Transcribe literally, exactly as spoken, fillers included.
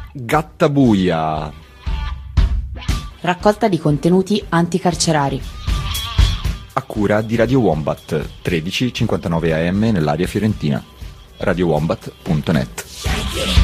Gattabuia. Raccolta di contenuti anticarcerari. A cura di Radio Wombat, tredici cinquantanove A M nell'area fiorentina. radio wombat punto net.